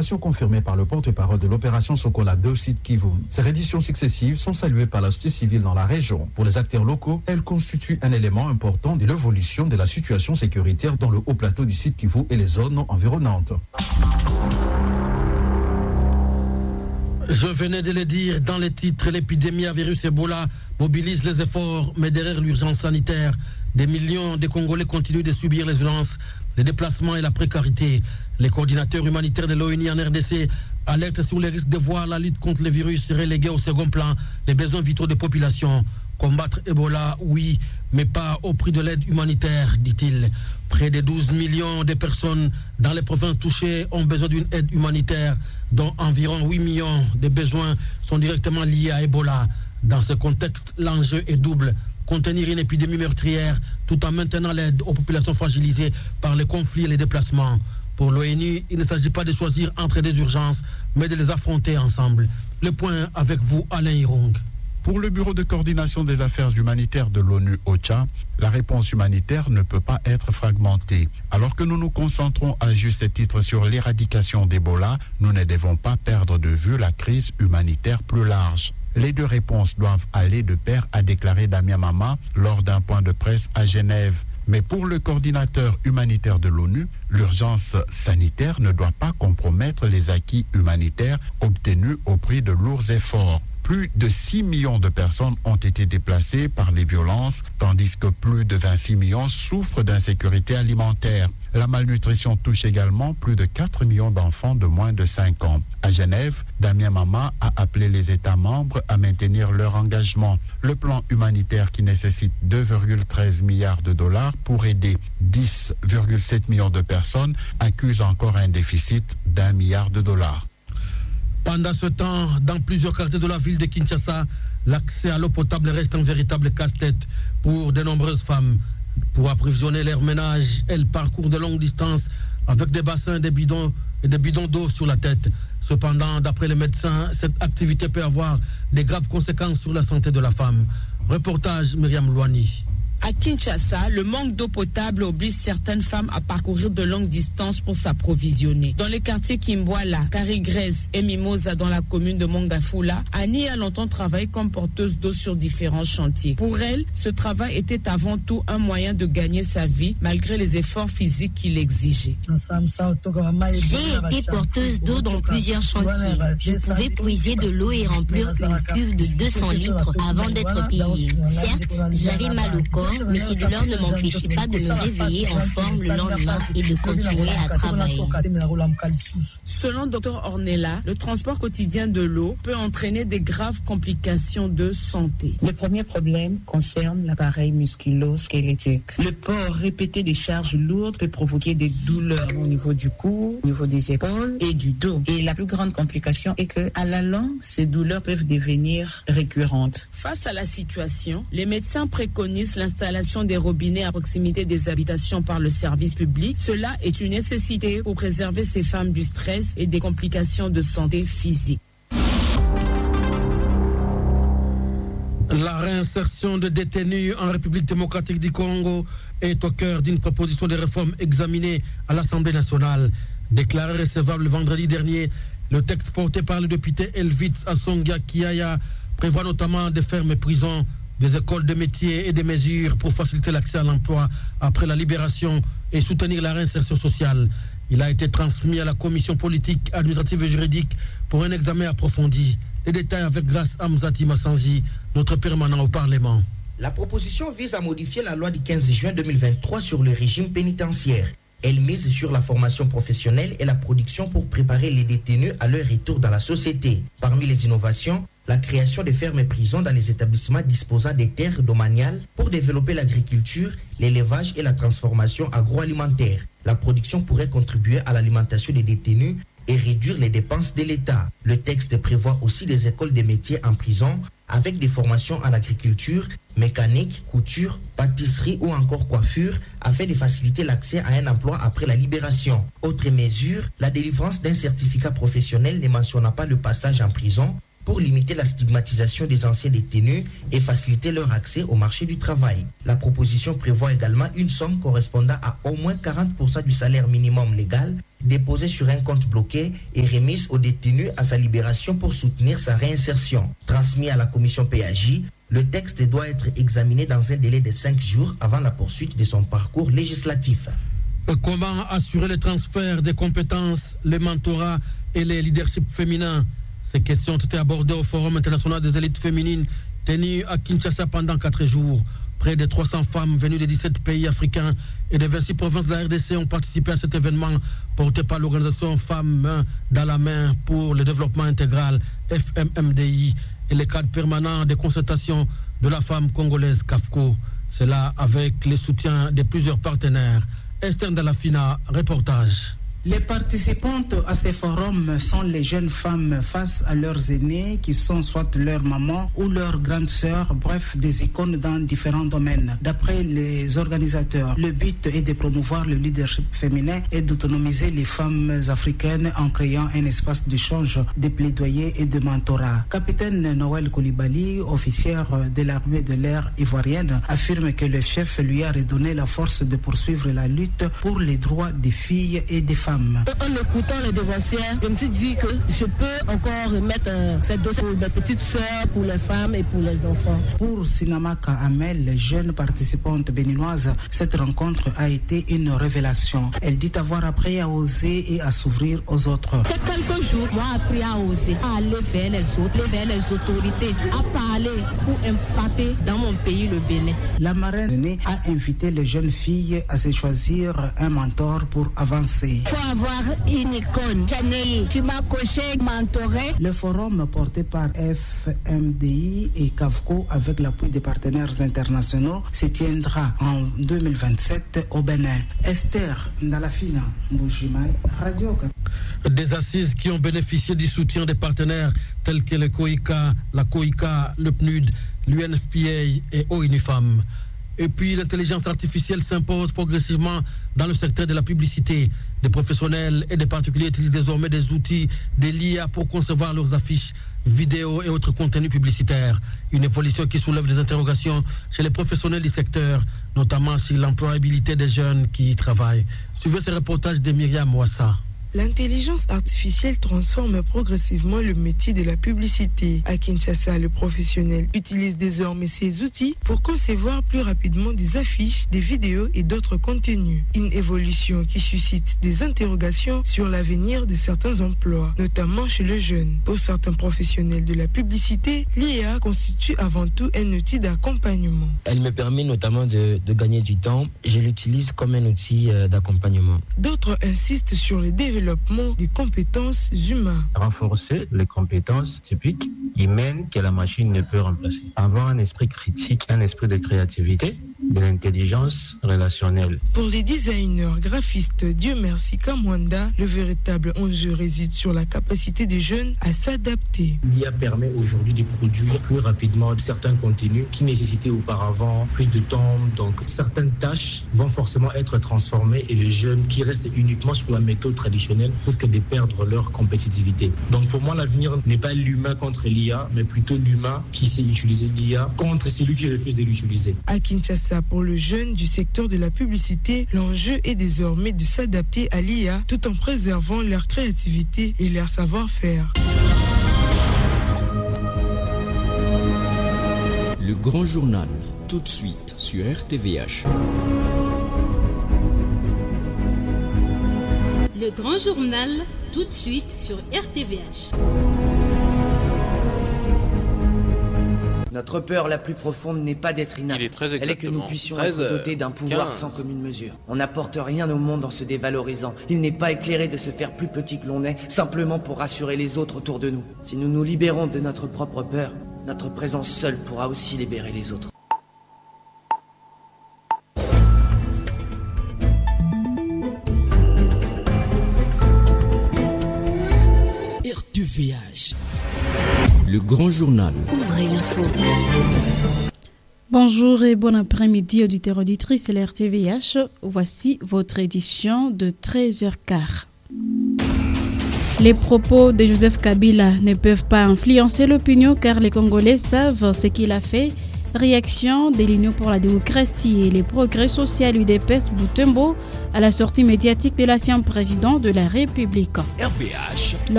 Information confirmée par le porte-parole de l'opération Sokola 2 Sud Kivu. Ces redditions successives sont saluées par la société civile dans la région. Pour les acteurs locaux, elles constituent un élément important de l'évolution de la situation sécuritaire dans le haut plateau du Sud Kivu et les zones environnantes. Je venais de le dire dans les titres, l'épidémie à virus Ebola mobilise les efforts, mais derrière l'urgence sanitaire, des millions de Congolais continuent de subir les violences, les déplacements et la précarité. Les coordinateurs humanitaires de l'ONU en RDC alertent sur les risques de voir la lutte contre le virus reléguée au second plan, les besoins vitaux des populations. Combattre Ebola, oui, mais pas au prix de l'aide humanitaire, dit-il. Près de 12 millions de personnes dans les provinces touchées ont besoin d'une aide humanitaire, dont environ 8 millions de besoins sont directement liés à Ebola. Dans ce contexte, l'enjeu est double. Contenir une épidémie meurtrière tout en maintenant l'aide aux populations fragilisées par les conflits et les déplacements. Pour l'ONU, il ne s'agit pas de choisir entre des urgences, mais de les affronter ensemble. Le point avec vous, Alain Hirong. Pour le Bureau de coordination des affaires humanitaires de l'ONU OCHA, la réponse humanitaire ne peut pas être fragmentée. Alors que nous nous concentrons à juste titre sur l'éradication d'Ebola, nous ne devons pas perdre de vue la crise humanitaire plus large. Les deux réponses doivent aller de pair, a déclaré Damien Mama lors d'un point de presse à Genève. Mais pour le coordinateur humanitaire de l'ONU, l'urgence sanitaire ne doit pas compromettre les acquis humanitaires obtenus au prix de lourds efforts. Plus de 6 millions de personnes ont été déplacées par les violences, tandis que plus de 26 millions souffrent d'insécurité alimentaire. La malnutrition touche également plus de 4 millions d'enfants de moins de 5 ans. À Genève, Damien Mama a appelé les États membres à maintenir leur engagement. Le plan humanitaire qui nécessite 2,13 milliards de dollars pour aider 10,7 millions de personnes accuse encore un déficit d'1 milliard de dollars. Pendant ce temps, dans plusieurs quartiers de la ville de Kinshasa, l'accès à l'eau potable reste un véritable casse-tête pour de nombreuses femmes. Pour approvisionner leurs ménages, elles parcourent de longues distances avec des bassins, des bidons et des bidons d'eau sur la tête. Cependant, d'après les médecins, cette activité peut avoir des graves conséquences sur la santé de la femme. Reportage Myriam Louani. À Kinshasa, le manque d'eau potable oblige certaines femmes à parcourir de longues distances pour s'approvisionner. Dans les quartiers Kimbwala, Karigrèze et Mimosa dans la commune de Mongafula, Annie a longtemps travaillé comme porteuse d'eau sur différents chantiers. Pour elle, ce travail était avant tout un moyen de gagner sa vie malgré les efforts physiques qu'il exigeait. J'ai été porteuse d'eau dans plusieurs chantiers. Je pouvais puiser de l'eau et remplir une cuve de 200 litres avant d'être payée. Certes, j'avais mal au corps, mais ces douleurs ne m'empêchaient pas de me réveiller en forme le lendemain et de continuer à travailler. Selon Dr Ornella, le transport quotidien de l'eau peut entraîner des graves complications de santé. Le premier problème concerne l'appareil musculo-squelettique. Le port répété des charges lourdes peut provoquer des douleurs au niveau du cou, au niveau des épaules et du dos. Et la plus grande complication est que, à la longue, ces douleurs peuvent devenir récurrentes. Face à la situation, les médecins préconisent l'installation des robinets à proximité des habitations par le service public. Cela est une nécessité pour préserver ces femmes du stress et des complications de santé physique. La réinsertion de détenus en République démocratique du Congo est au cœur d'une proposition de réforme examinée à l'Assemblée nationale. Déclaré recevable le vendredi dernier, le texte porté par le député Elvitz Assongia Kiaya prévoit notamment de fermer prisons, des écoles de métiers et des mesures pour faciliter l'accès à l'emploi après la libération et soutenir la réinsertion sociale. Il a été transmis à la commission politique, administrative et juridique pour un examen approfondi. Les détails avec Grâce Amzati Massanzi, notre permanent au Parlement. La proposition vise à modifier la loi du 15 juin 2023 sur le régime pénitentiaire. Elle mise sur la formation professionnelle et la production pour préparer les détenus à leur retour dans la société. Parmi les innovations, la création de fermes et prisons dans les établissements disposant des terres domaniales pour développer l'agriculture, l'élevage et la transformation agroalimentaire. La production pourrait contribuer à l'alimentation des détenus et réduire les dépenses de l'État. Le texte prévoit aussi des écoles de métiers en prison avec des formations en agriculture, mécanique, couture, pâtisserie ou encore coiffure afin de faciliter l'accès à un emploi après la libération. Autre mesure, la délivrance d'un certificat professionnel ne mentionnant pas le passage en prison pour limiter la stigmatisation des anciens détenus et faciliter leur accès au marché du travail. La proposition prévoit également une somme correspondant à au moins 40% du salaire minimum légal déposée sur un compte bloqué et remise au détenu à sa libération pour soutenir sa réinsertion. Transmis à la commission PAJ, le texte doit être examiné dans un délai de 5 jours avant la poursuite de son parcours législatif. Comment assurer le transfert des compétences, le mentorat et les leaderships féminins? Ces questions ont été abordées au Forum international des élites féminines tenu à Kinshasa pendant 4 jours. Près de 300 femmes venues de 17 pays africains et de 26 provinces de la RDC ont participé à cet événement porté par l'organisation Femmes Main dans la Main pour le développement intégral FMMDI et le cadre permanent de concertation de la femme congolaise CAFCO. Cela avec le soutien de plusieurs partenaires. Esther Ndalafina, reportage. Les participantes à ces forums sont les jeunes femmes face à leurs aînés qui sont soit leur maman ou leur grande sœur, bref, des icônes dans différents domaines. D'après les organisateurs, le but est de promouvoir le leadership féminin et d'autonomiser les femmes africaines en créant un espace d'échange, de plaidoyer et de mentorat. Capitaine Noël Koulibaly, officière de l'armée de l'air ivoirienne, affirme que le chef lui a redonné la force de poursuivre la lutte pour les droits des filles et des femmes. En écoutant les devancières, je me suis dit que je peux encore mettre cette dossier pour mes petites soeurs, pour les femmes et pour les enfants. Pour Sinamaka Amel, jeune participante béninoise, cette rencontre a été une révélation. Elle dit avoir appris à oser et à s'ouvrir aux autres. Ces quelques jours, moi j'ai appris à oser, à aller vers les autres, vers les autorités, à parler pour impacter dans mon pays, le Bénin. La marraine a invité les jeunes filles à se choisir un mentor pour avancer. Avoir une icône, Chanel, qui m'a coaché, mentoré. Le forum porté par FMDI et CAFCO avec l'appui des partenaires internationaux se tiendra en 2027 au Bénin. Esther Ndalafina, Mboujimaï, Radio. Des assises qui ont bénéficié du soutien des partenaires tels que le COICA, la COICA, le PNUD, l'UNFPA et ONU-Femmes. Et puis l'intelligence artificielle s'impose progressivement dans le secteur de la publicité. Des professionnels et des particuliers utilisent désormais des outils de l'IA pour concevoir leurs affiches, vidéos et autres contenus publicitaires. Une évolution qui soulève des interrogations chez les professionnels du secteur, notamment sur l'employabilité des jeunes qui y travaillent. Suivez ce reportage de Myriam Ouassa. L'intelligence artificielle transforme progressivement le métier de la publicité. À Kinshasa, le professionnel utilise désormais ces outils pour concevoir plus rapidement des affiches, des vidéos et d'autres contenus. Une évolution qui suscite des interrogations sur l'avenir de certains emplois, notamment chez les jeunes. Pour certains professionnels de la publicité, l'IA constitue avant tout un outil d'accompagnement. Elle me permet notamment de gagner du temps. Je l'utilise comme un outil d'accompagnement. D'autres insistent sur le développement des compétences humaines. Renforcer les compétences typiques humaines que la machine ne peut remplacer. Avoir un esprit critique, un esprit de créativité, de l'intelligence relationnelle. Pour les designers graphistes Dieu merci Kamwanda, le véritable enjeu réside sur la capacité des jeunes à s'adapter. L'IA permet aujourd'hui de produire plus rapidement certains contenus qui nécessitaient auparavant plus de temps. Donc certaines tâches vont forcément être transformées et les jeunes qui restent uniquement sur la méthode traditionnelle risquent de perdre leur compétitivité. Donc pour moi, l'avenir n'est pas l'humain contre l'IA, mais plutôt l'humain qui sait utiliser l'IA contre celui qui refuse de l'utiliser. À Kinshasa, pour le jeune du secteur de la publicité, l'enjeu est désormais de s'adapter à l'IA tout en préservant leur créativité et leur savoir-faire. Le grand journal, tout de suite sur RTVH. Le grand journal, tout de suite sur RTVH. Notre peur la plus profonde n'est pas d'être inapte. Elle est que nous puissions être dotés d'un pouvoir 15. Sans commune mesure. On n'apporte rien au monde en se dévalorisant. Il n'est pas éclairé de se faire plus petit que l'on est, simplement pour rassurer les autres autour de nous. Si nous nous libérons de notre propre peur, notre présence seule pourra aussi libérer les autres. RTVH. Le grand journal. Ouvrez l'info. Bonjour et bon après-midi, auditeurs auditrices de l'RTVH. Voici votre édition de 13h15. Les propos de Joseph Kabila ne peuvent pas influencer l'opinion car les Congolais savent ce qu'il a fait. Réaction de l'Union pour la démocratie et les progrès sociaux UDPS Butembo à la sortie médiatique de l'ancien président de la République. RVH.